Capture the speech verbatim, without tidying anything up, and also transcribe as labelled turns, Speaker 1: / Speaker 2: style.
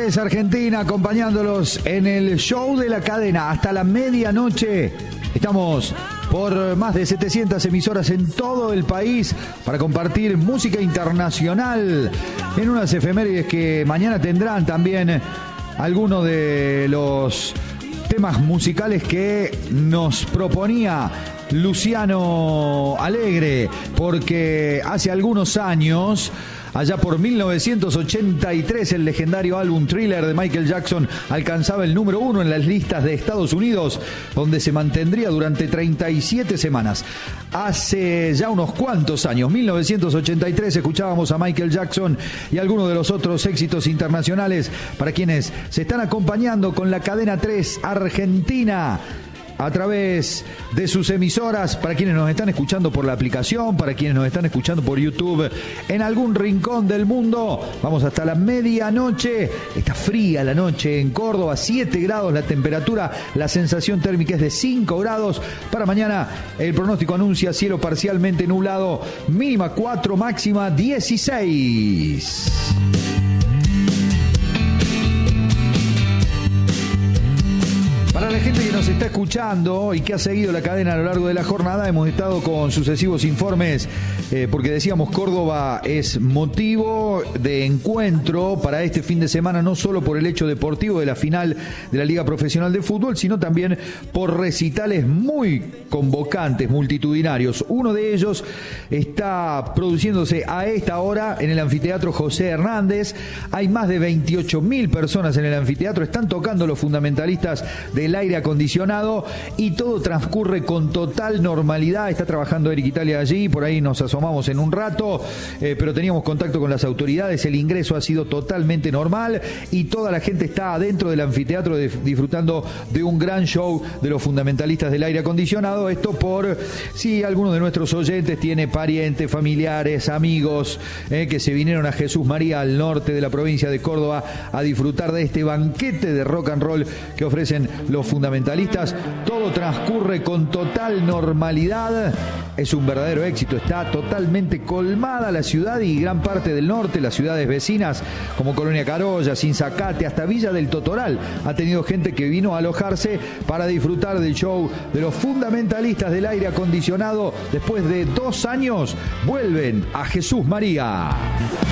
Speaker 1: tres Argentina, acompañándolos en el show de la cadena hasta la medianoche. Estamos por más de setecientas emisoras en todo el país para compartir música internacional en unas efemérides que mañana tendrán también algunos de los temas musicales que nos proponía Luciano Alegre, porque hace algunos años, allá por mil novecientos ochenta y tres, el legendario álbum Thriller de Michael Jackson alcanzaba el número uno en las listas de Estados Unidos, donde se mantendría durante treinta y siete semanas. Hace ya unos cuantos años, mil novecientos ochenta y tres, escuchábamos a Michael Jackson y algunos de los otros éxitos internacionales para quienes se están acompañando con la cadena tres Argentina a través de sus emisoras, para quienes nos están escuchando por la aplicación, para quienes nos están escuchando por YouTube, en algún rincón del mundo. Vamos hasta la medianoche. Está fría la noche en Córdoba, siete grados la temperatura, la sensación térmica es de cinco grados. Para mañana el pronóstico anuncia cielo parcialmente nublado, mínima cuatro, máxima dieciséis. Para la gente que nos está escuchando y que ha seguido la cadena a lo largo de la jornada, hemos estado con sucesivos informes, eh, porque decíamos Córdoba es motivo de encuentro para este fin de semana, no solo por el hecho deportivo de la final de la Liga Profesional de Fútbol, sino también por recitales muy convocantes, multitudinarios. Uno de ellos está produciéndose a esta hora en el Anfiteatro José Hernández. Hay más de veintiocho mil personas en el anfiteatro, están tocando los fundamentalistas de el aire acondicionado y todo transcurre con total normalidad. Está trabajando Eric Italia allí, por ahí nos asomamos en un rato, eh, pero teníamos contacto con las autoridades, el ingreso ha sido totalmente normal y toda la gente está adentro del anfiteatro de, disfrutando de un gran show de los fundamentalistas del aire acondicionado. Esto por si alguno de nuestros oyentes tiene parientes, familiares, amigos eh, que se vinieron a Jesús María, al norte de la provincia de Córdoba, a disfrutar de este banquete de rock and roll que ofrecen los fundamentalistas. Todo transcurre con total normalidad. Es un verdadero éxito. Está totalmente colmada la ciudad y gran parte del norte, las ciudades vecinas como Colonia Carolla, Sinzacate, hasta Villa del Totoral. Ha tenido gente que vino a alojarse para disfrutar del show de los fundamentalistas del aire acondicionado. Después de dos años vuelven a Jesús María.